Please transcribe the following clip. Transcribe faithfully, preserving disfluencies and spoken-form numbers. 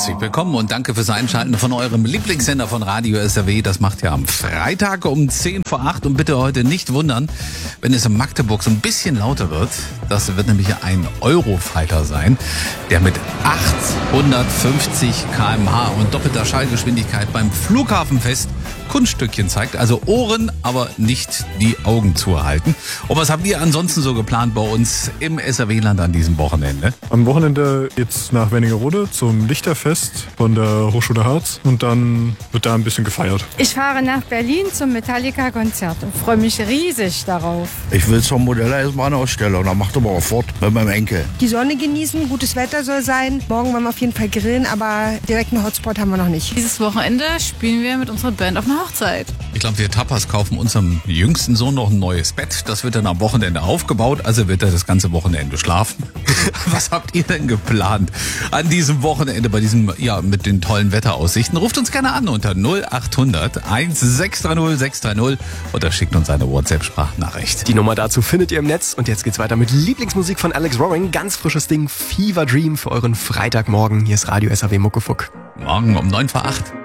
Herzlich willkommen und danke fürs Einschalten von eurem Lieblingssender von Radio S R W. Das macht ja am Freitag um zehn vor acht. Und bitte heute nicht wundern, wenn es in Magdeburg so ein bisschen lauter wird. Das wird nämlich ein Eurofighter sein, der mit achthundertfünfzig Kilometer pro Stunde und doppelter Schallgeschwindigkeit beim Flughafenfest Kunststückchen zeigt. Also Ohren, aber nicht die Augen zuhalten. Und was habt ihr ansonsten so geplant bei uns im S R W-Land an diesem Wochenende? Am Wochenende geht's nach Wernigerode zum Lichterfest von der Hochschule Harz und dann wird da ein bisschen gefeiert. Ich fahre nach Berlin zum Metallica-Konzert und freue mich riesig darauf. Ich will zum Modelleisenbahnausstellung, da macht aber auch fort mit meinem Enkel. Die Sonne genießen, gutes Wetter soll sein. Morgen wollen wir auf jeden Fall grillen, aber direkt einen Hotspot haben wir noch nicht. Dieses Wochenende spielen wir mit unserer Band auf einer Hochzeit. Ich glaube, wir Tapas kaufen unserem jüngsten Sohn noch ein neues Bett. Das wird dann am Wochenende aufgebaut, also wird er das ganze Wochenende schlafen. Was habt ihr denn geplant an diesem Wochenende bei diesem, ja, mit den tollen Wetteraussichten? Ruft uns gerne an unter null acht hundert sechs drei null sechs drei null oder schickt uns eine WhatsApp-Sprachnachricht. Die Nummer dazu findet ihr im Netz und jetzt geht's weiter mit Lieblingsmusik von Alex Roaring. Ganz frisches Ding, Fever Dream für euren Freitagmorgen. Hier ist Radio S R W Muckefuck. Morgen um neun vor acht.